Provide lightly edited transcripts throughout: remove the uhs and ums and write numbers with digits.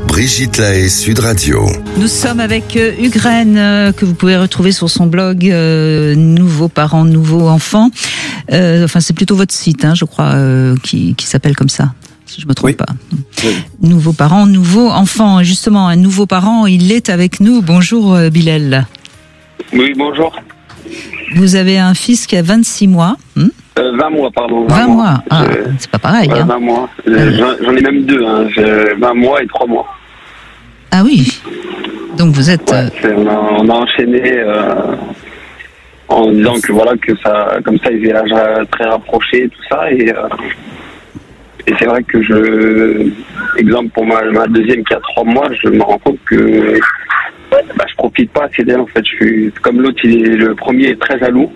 Brigitte Lahaie, Sud Radio. Nous sommes avec Ugraine, que vous pouvez retrouver sur son blog Nouveaux parents, nouveaux enfants. Enfin, c'est plutôt votre site, je crois, qui s'appelle comme ça. Si je me trompe pas. Oui. Nouveaux parents, nouveaux enfants. Justement, un nouveau parent, il est avec nous. Bonjour Bilal. Oui, bonjour. Vous avez un fils qui a 26 mois. 20 mois, pardon. 20 mois. Ah, c'est pas pareil. Ouais, 20 mois. J'en ai même deux. J'ai 20 mois et 3 mois. Ah oui. Donc vous êtes... on a enchaîné en disant que voilà, que ça, comme ça, ils avaient l'âge très rapproché et tout ça. Et c'est vrai que exemple pour ma deuxième qui a 3 mois, je me rends compte que je profite pas assez d'elle en fait. Je suis comme l'autre, le premier est très jaloux.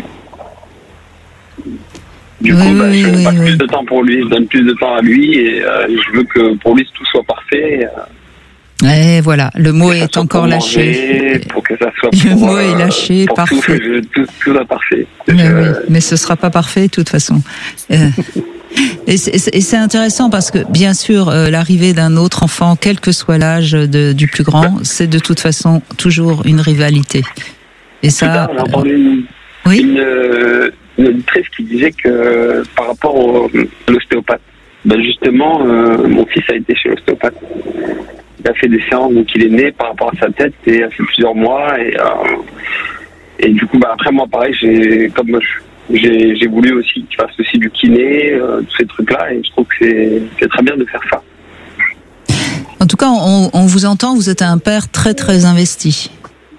Du coup, je passe plus de temps pour lui, je donne plus de temps à lui et je veux que pour lui tout soit parfait. Et voilà, le mot est encore lâché. Pour que ça soit le mot est lâché, parfait. Tout est parfait. Mais ce sera pas parfait de toute façon. Et c'est intéressant parce que, bien sûr, l'arrivée d'un autre enfant, quel que soit l'âge du plus grand, c'est de toute façon toujours une rivalité. Et ça... J'ai entendu une auditrice qui disait que par rapport à l'ostéopathe, justement, mon fils a été chez l'ostéopathe. Il a fait des séances, donc il est né par rapport à sa tête et il a fait plusieurs mois. Et du coup, après moi, pareil, j'ai voulu aussi qu'il fasse aussi du kiné, tous ces trucs-là, et je trouve que c'est très bien de faire ça. En tout cas, on vous entend, vous êtes un père très très investi.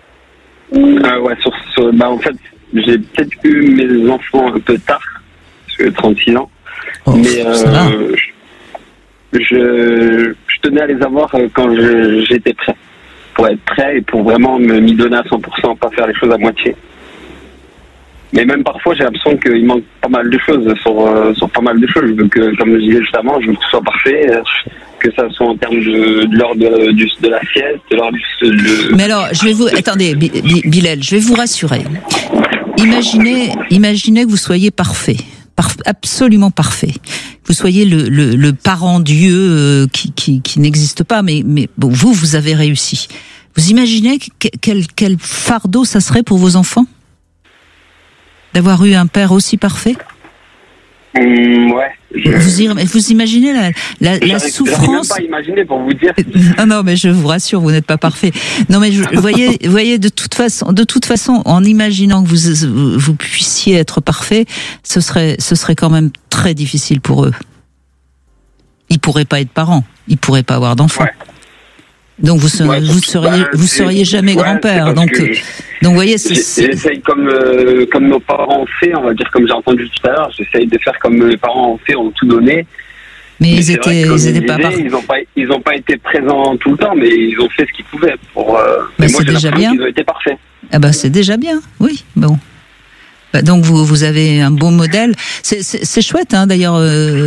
En fait, j'ai peut-être eu mes enfants un peu tard, parce que 36 ans, mais je tenais à les avoir quand j'étais prêt, pour être prêt et pour vraiment m'y donner à 100%, pas faire les choses à moitié. Mais même parfois, j'ai l'impression qu'il manque pas mal de choses sur pas mal de choses. Je veux que, comme je disais juste avant, je veux que ce soit parfait, que ça soit en termes de l'heure de la sieste, de l'heure du... Mais alors, attendez, Bilal, je vais vous rassurer. Imaginez que vous soyez parfait. Absolument parfait. Vous soyez le parent Dieu qui n'existe pas, mais bon, vous avez réussi. Vous imaginez quel fardeau ça serait pour vos enfants d'avoir eu un père aussi parfait? Ouais. Vous imaginez la souffrance? Je n'arrive même pas à imaginer pour vous dire. Non, mais je vous rassure, vous n'êtes pas parfait. Non, mais voyez, de toute façon, en imaginant que vous puissiez être parfait, ce serait quand même très difficile pour eux. Ils pourraient pas être parents, ils pourraient pas avoir d'enfants. Ouais. Donc vous seriez jamais grand-père. Donc voyez, j'essaye comme nos parents ont fait, on va dire, comme j'ai entendu tout à l'heure, j'essaye de faire comme mes parents ont fait, ont tout donné. Mais ils étaient pas ils ont pas été présents tout le temps, mais ils ont fait ce qu'ils pouvaient pour. Mais c'est déjà bien. Ils ont été parfaits. Ah c'est déjà bien. Oui, bon. Donc vous avez un beau modèle. C'est chouette, d'ailleurs,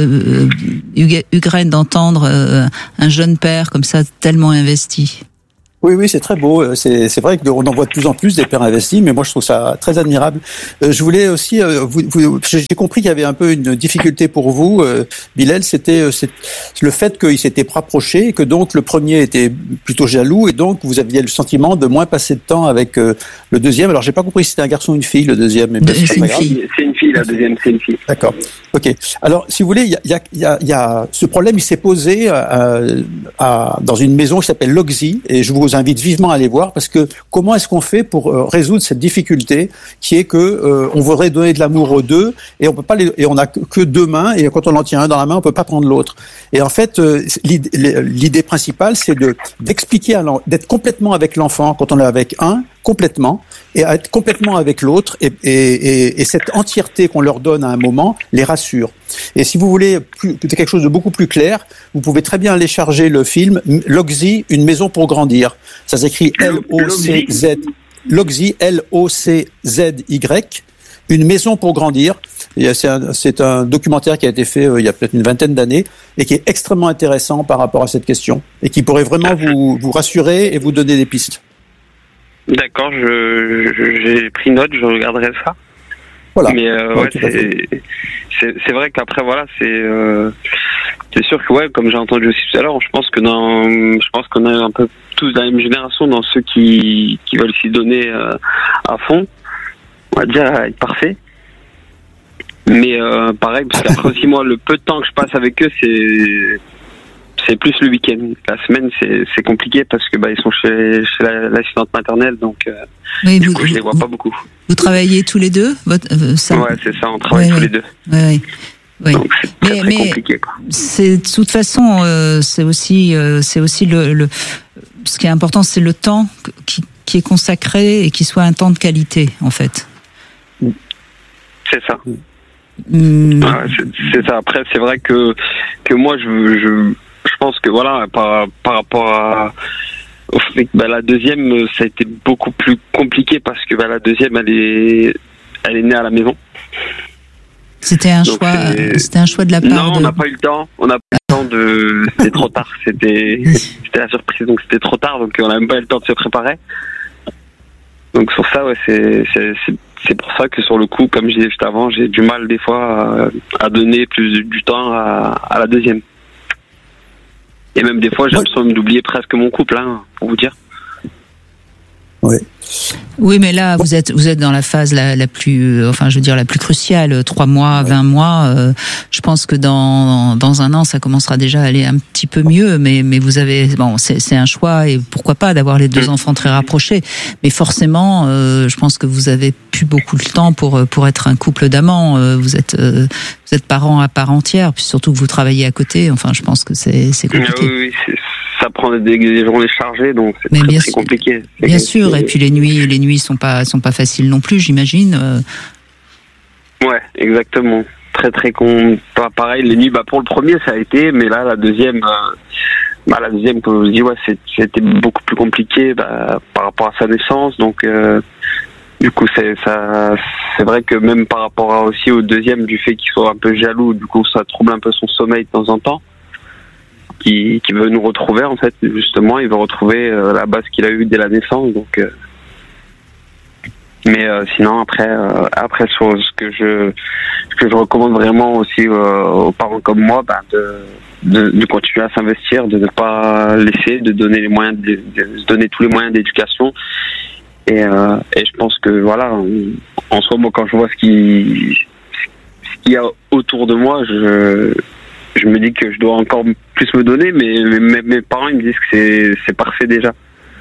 Ugraine, d'entendre un jeune père comme ça tellement investi. Oui, c'est très beau. C'est vrai qu'on en voit de plus en plus des pères investis, mais moi je trouve ça très admirable. Je voulais aussi, j'ai compris qu'il y avait un peu une difficulté pour vous, Bilal, c'était le fait qu'il s'était rapproché, et que donc le premier était plutôt jaloux, et donc vous aviez le sentiment de moins passer de temps avec le deuxième. Alors j'ai pas compris si c'était un garçon ou une fille, le deuxième. Mais c'est une fille. C'est une fille, la deuxième, c'est une fille. D'accord. Ok. Alors si vous voulez, il y a ce problème, il s'est posé dans une maison qui s'appelle Loxy, et je vous invite vivement à aller voir, parce que comment est-ce qu'on fait pour résoudre cette difficulté qui est que on voudrait donner de l'amour aux deux et on peut pas et on a que deux mains, et quand on en tient un dans la main on peut pas prendre l'autre. Et en fait l'idée principale c'est d'expliquer d'être complètement avec l'enfant quand on est avec un, complètement, et être complètement avec l'autre, et cette entièreté qu'on leur donne à un moment les rassure. Et si vous voulez quelque chose de beaucoup plus clair, vous pouvez très bien aller charger le film Loxy, une maison pour grandir. Ça s'écrit L-O-C-Z, Loxy, L-O-C-Z-Y, une maison pour grandir. C'est un documentaire qui a été fait il y a peut-être une vingtaine d'années, et qui est extrêmement intéressant par rapport à cette question, et qui pourrait vraiment vous rassurer et vous donner des pistes. D'accord, j'ai pris note, je regarderai ça. Voilà. Mais c'est vrai qu'après voilà, c'est sûr que comme j'ai entendu aussi tout à l'heure, je pense qu'on est un peu tous dans la même génération, dans ceux qui veulent s'y donner à fond, on va dire être parfait. Mais pareil, parce qu'après aussi moi, le peu de temps que je passe avec eux, c'est plus le week-end. La semaine, c'est compliqué parce que ils sont chez l'assistante maternelle, donc du coup, je les vois pas beaucoup. Vous travaillez tous les deux ça... Ouais, c'est ça, on travaille tous les deux. Oui. Donc c'est très compliqué, quoi. C'est de toute façon, c'est aussi le ce qui est important, c'est le temps qui est consacré et qui soit un temps de qualité, en fait. C'est ça. C'est ça. Après, c'est vrai que moi, je pense que voilà, par rapport au fait que la deuxième, ça a été beaucoup plus compliqué parce que la deuxième, elle est née à la maison. C'était un choix de la part. Non, on n'a pas eu le temps. On n'a pas eu le temps c'était trop tard. C'était la surprise, donc c'était trop tard, donc on n'a même pas eu le temps de se préparer. Donc sur ça, c'est pour ça que sur le coup, comme je disais juste avant, j'ai du mal des fois à donner plus du temps à la deuxième. Et même des fois, j'ai l'impression d'oublier presque mon couple, pour vous dire. Oui, mais là, vous êtes dans la phase la plus, la plus cruciale. 3 mois, 20 mois. Je pense que dans un an, ça commencera déjà à aller un petit peu mieux. Mais vous avez, c'est un choix et pourquoi pas d'avoir les 2 enfants très rapprochés. Mais forcément, je pense que vous avez plus beaucoup de temps pour être un couple d'amants. Vous êtes parents à part entière, puis surtout que vous travaillez à côté. Enfin, je pense que c'est compliqué. Oui, ça prend des journées chargées, donc c'est très compliqué. Bien sûr, et puis les nuits sont pas faciles non plus, j'imagine. Ouais, exactement. Très pareil, les nuits, pour le premier ça a été, mais là la deuxième, comme je dis, c'était beaucoup plus compliqué par rapport à sa naissance, donc du coup c'est vrai que même par rapport aussi au deuxième, du fait qu'il soit un peu jaloux, du coup ça trouble un peu son sommeil de temps en temps. Qui veut nous retrouver, en fait, justement, il veut retrouver la base qu'il a eue dès la naissance, donc mais sinon après sur ce que je recommande vraiment aussi aux parents comme moi, de continuer à s'investir, de ne pas laisser, de donner les moyens de donner tous les moyens d'éducation, et je pense que voilà, en soi, moi quand je vois ce qu'il y a autour de moi, je me dis que je dois encore plus me donner, mais mes parents ils me disent que c'est parfait déjà.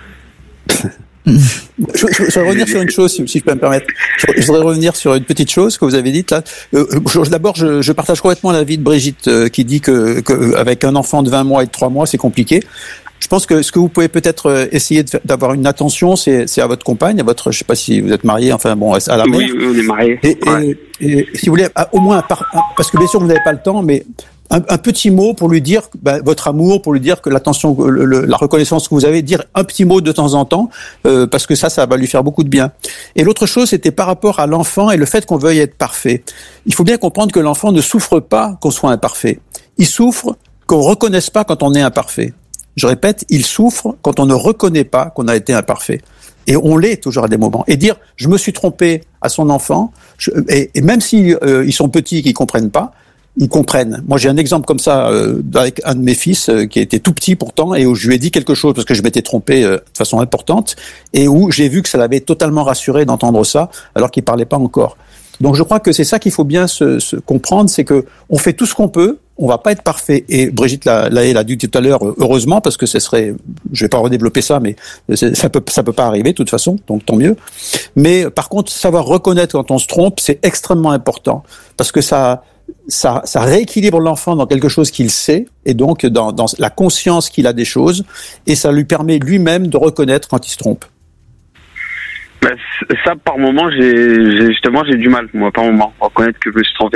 Je voudrais revenir sur une chose, si je peux me permettre. Je voudrais revenir sur une petite chose que vous avez dite là. D'abord, je partage complètement l'avis de Brigitte qui dit que avec un enfant de 20 mois et de 3 mois, c'est compliqué. Je pense que ce que vous pouvez peut-être essayer d'avoir une attention, c'est à votre compagne, je sais pas si vous êtes mariés, à la mère. Oui, on est mariés. Et si vous voulez, au moins, parce que bien sûr vous n'avez pas le temps, mais un petit mot pour lui dire votre amour, pour lui dire que l'attention, la reconnaissance que vous avez, dire un petit mot de temps en temps, parce que ça va lui faire beaucoup de bien. Et l'autre chose, c'était par rapport à l'enfant et le fait qu'on veuille être parfait. Il faut bien comprendre que l'enfant ne souffre pas qu'on soit imparfait. Il souffre qu'on reconnaisse pas quand on est imparfait. Je répète, il souffre quand on ne reconnaît pas qu'on a été imparfait. Et on l'est toujours à des moments. Et dire, je me suis trompé à son enfant, et même si ils sont petits, qu'ils comprennent pas, ils comprennent. Moi, j'ai un exemple comme ça avec un de mes fils qui était tout petit pourtant, et où je lui ai dit quelque chose parce que je m'étais trompé de façon importante, et où j'ai vu que ça l'avait totalement rassuré d'entendre ça, alors qu'il parlait pas encore. Donc, je crois que c'est ça qu'il faut bien se comprendre, c'est que on fait tout ce qu'on peut. On va pas être parfait. Et Brigitte l'a dit tout à l'heure, heureusement, parce que je vais pas redévelopper ça, mais ça peut pas arriver de toute façon, donc tant mieux. Mais par contre, savoir reconnaître quand on se trompe, c'est extrêmement important, parce que ça rééquilibre l'enfant dans quelque chose qu'il sait, et donc dans la conscience qu'il a des choses, et ça lui permet lui-même de reconnaître quand il se trompe. Ça, par moment, j'ai du mal, moi, par moment, à reconnaître que je me suis trompé.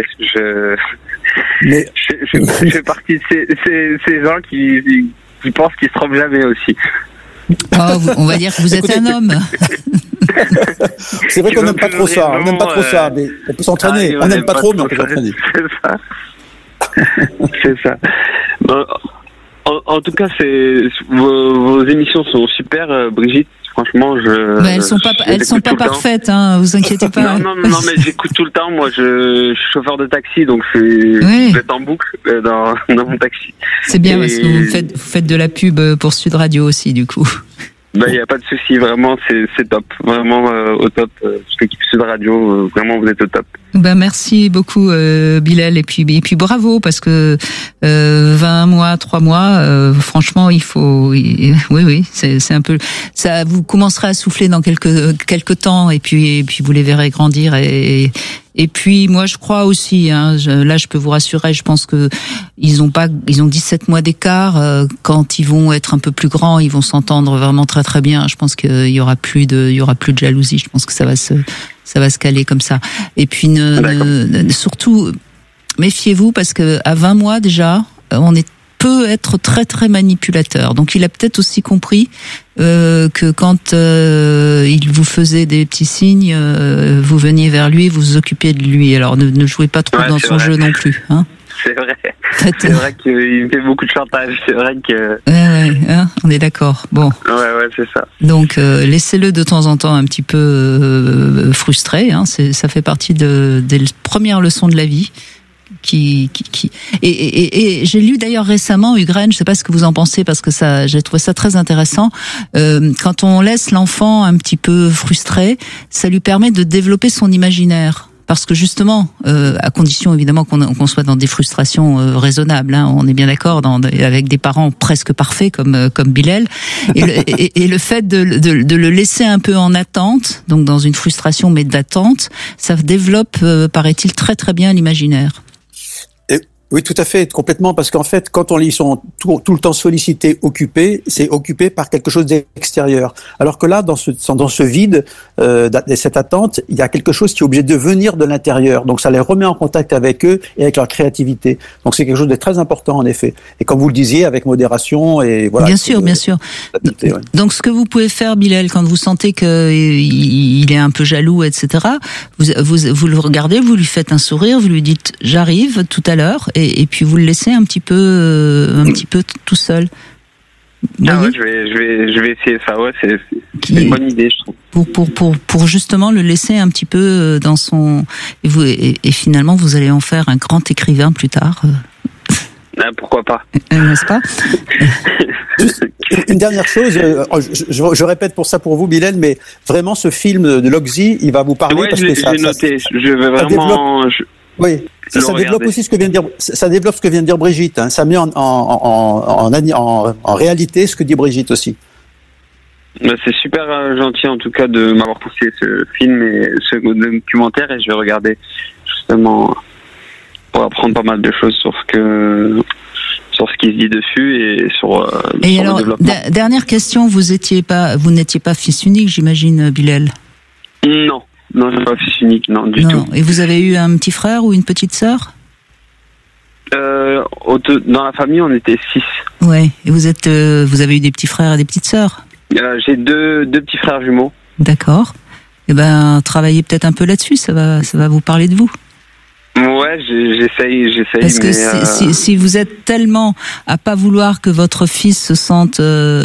Je fais partie de ces gens qui pensent qu'ils se trompent jamais aussi. On va dire que vous êtes un homme. C'est vrai qu'on n'aime pas trop ça. On n'aime pas trop ça, mais on peut s'entraîner. On n'aime pas trop, mais on peut s'entraîner. C'est ça. C'est ça. Bon, En tout cas, vos émissions sont super, Brigitte. Franchement, elles sont pas parfaites, hein, vous inquiétez pas. Non, mais j'écoute tout le temps. Moi, je suis chauffeur de taxi, donc je vais en boucle dans mon taxi. C'est bien parce que vous faites de la pub pour Sud Radio aussi, du coup. Il n'y a pas de souci, vraiment, c'est top. Vraiment au top. L'équipe Sud Radio, vraiment, vous êtes au top. Merci beaucoup, Bilal. Et puis bravo, parce que 20 mois, 3 mois, franchement, il faut... Oui, c'est un peu... Ça, vous commencerez à souffler dans quelques temps, et puis vous les verrez grandir. Et puis moi je crois aussi, là je peux vous rassurer, je pense que ils ont 17 mois d'écart. Quand ils vont être un peu plus grands, ils vont s'entendre vraiment très très bien. Je pense qu'il y aura plus de jalousie. Je pense que ça va se caler comme ça. Et puis surtout méfiez-vous, parce que à 20 mois déjà, peut être très très manipulateur. Donc il a peut-être aussi compris que quand il vous faisait des petits signes, vous veniez vers lui, vous vous occupiez de lui. Alors ne jouez pas trop dans son jeu non plus. Hein. C'est vrai. C'est vrai qu'il me fait beaucoup de chantage. C'est vrai que... on est d'accord. Bon. Ouais, c'est ça. Donc laissez-le de temps en temps un petit peu frustré. Hein. Ça fait partie des premières leçons de la vie. Et j'ai lu d'ailleurs récemment, Ugren, je sais pas ce que vous en pensez, parce que j'ai trouvé ça très intéressant. Quand on laisse l'enfant un petit peu frustré, ça lui permet de développer son imaginaire. Parce que justement, à condition évidemment qu'on soit dans des frustrations raisonnables, hein, on est bien d'accord, avec des parents presque parfaits comme Bilal, et le fait de le laisser un peu en attente, donc dans une frustration mais d'attente, ça développe, paraît-il, très très bien l'imaginaire. Oui, tout à fait, complètement, parce qu'en fait, quand ils sont tout le temps sollicités, occupés, c'est occupé par quelque chose d'extérieur. Alors que là, dans ce vide, cette attente, il y a quelque chose qui est obligé de venir de l'intérieur. Donc, ça les remet en contact avec eux et avec leur créativité. Donc, c'est quelque chose de très important, en effet. Et comme vous le disiez, avec modération et voilà. Bien sûr. Donc, ce que vous pouvez faire, Bilal, quand vous sentez qu'il est un peu jaloux, etc., vous le regardez, vous lui faites un sourire, vous lui dites « j'arrive tout à l'heure ». Et puis vous le laissez un petit peu tout seul. Ouais, je vais essayer ça. Ouais, c'est une bonne idée, je trouve. Pour justement le laisser un petit peu dans son et finalement vous allez en faire un grand écrivain plus tard. Pourquoi pas, n'est-ce pas? Une dernière chose, je répète pour vous, Bilal, mais vraiment ce film de Logsy, il va vous parler parce que j'ai noté. Je veux vraiment. Oui, ça développe aussi ce que vient de dire Brigitte. Hein. Ça met en réalité ce que dit Brigitte aussi. C'est super gentil en tout cas de m'avoir poussé ce film et ce documentaire, et je vais regarder justement pour apprendre pas mal de choses sur ce qui se dit dessus et sur alors, le développement. Dernière question, vous n'étiez pas fils unique, j'imagine, Bilal? Non, je ne suis pas fils unique, non, du tout. Et vous avez eu un petit frère ou une petite sœur? Dans la famille, on était 6. Ouais. Et vous avez eu des petits frères et des petites sœurs? J'ai deux petits frères jumeaux. D'accord. Eh ben, travaillez peut-être un peu là-dessus, ça va vous parler de vous. Ouais, j'essaye. Parce que si vous êtes tellement à pas vouloir que votre fils se sente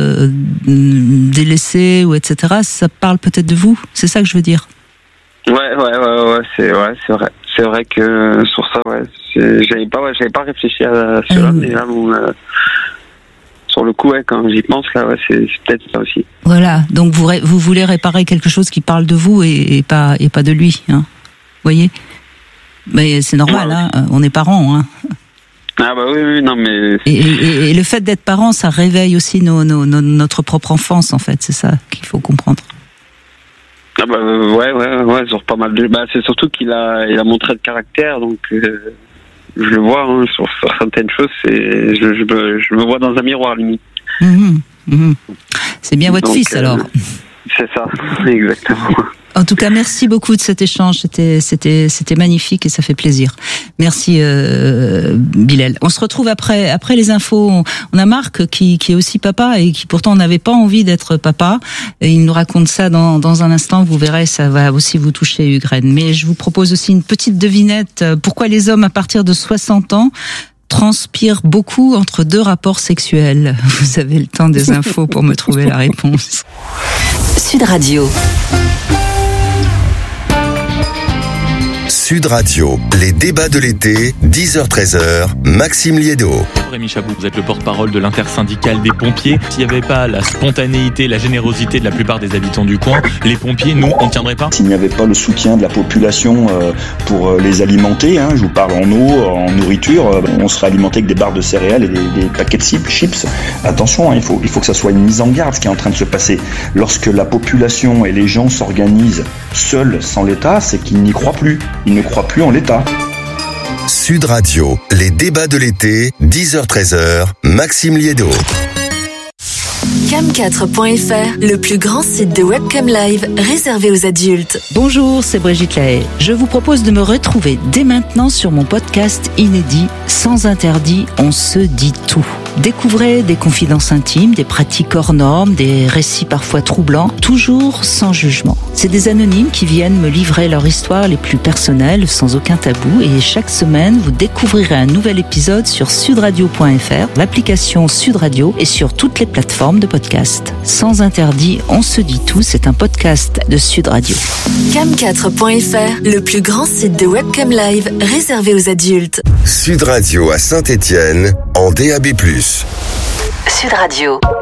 délaissé ou etc., ça parle peut-être de vous. C'est ça que je veux dire. Ouais, c'est vrai. C'est vrai que sur ça, j'avais pas réfléchi à cela, mais là, sur le coup, quand j'y pense, là, c'est peut-être ça aussi. Voilà. Donc vous voulez réparer quelque chose qui parle de vous et pas de lui, hein. Vous voyez? Mais c'est normal, ouais. Hein. On est parents, hein. Ah bah oui, non mais. Et le fait d'être parent, ça réveille aussi notre propre enfance, en fait. C'est ça qu'il faut comprendre. Ah bah ouais, sur pas mal de. Bah c'est surtout qu'il a montré de caractère, donc je le vois hein, sur certaines choses. Je me vois dans un miroir limite. C'est bien votre donc, fils alors. C'est ça, exactement. En tout cas, merci beaucoup de cet échange. C'était magnifique et ça fait plaisir. Merci Bilal. On se retrouve après les infos. On a Marc qui est aussi papa et qui pourtant n'avait pas envie d'être papa. Et il nous raconte ça dans un instant. Vous verrez, ça va aussi vous toucher, Ugren. Mais je vous propose aussi une petite devinette. Pourquoi les hommes à partir de 60 ans transpire beaucoup entre 2 rapports sexuels. Vous avez le temps des infos pour me trouver la réponse. Sud Radio. Sud Radio, les débats de l'été, 10h-13h, Maxime Liédot. Rémi Chabot, vous êtes le porte-parole de l'intersyndicale des pompiers. S'il n'y avait pas la spontanéité, la générosité de la plupart des habitants du coin, les pompiers, nous, on ne tiendrait pas. S'il n'y avait pas le soutien de la population pour les alimenter, je vous parle en eau, en nourriture, on serait alimenté avec des barres de céréales et des paquets de chips. Attention, il faut que ça soit une mise en garde ce qui est en train de se passer. Lorsque la population et les gens s'organisent seuls sans l'État, c'est qu'ils n'y croient plus. Ils ne croient plus en l'État. Sud Radio, les débats de l'été, 10h-13h, Maxime Liédot. Cam4.fr, le plus grand site de webcam live réservé aux adultes. Bonjour, c'est Brigitte Lahaye. Je vous propose de me retrouver dès maintenant sur mon podcast inédit Sans interdit, on se dit tout. Découvrez des confidences intimes, des pratiques hors normes, des récits parfois troublants, toujours sans jugement. C'est des anonymes qui viennent me livrer leur histoire les plus personnelles, sans aucun tabou, et chaque semaine, vous découvrirez un nouvel épisode sur sudradio.fr, l'application Sud Radio et sur toutes les plateformes de podcast. Sans interdit, on se dit tout, c'est un podcast de Sud Radio. Cam4.fr, le plus grand site de webcam live réservé aux adultes. Sud Radio à Saint-Étienne, en DAB+. Sud Radio.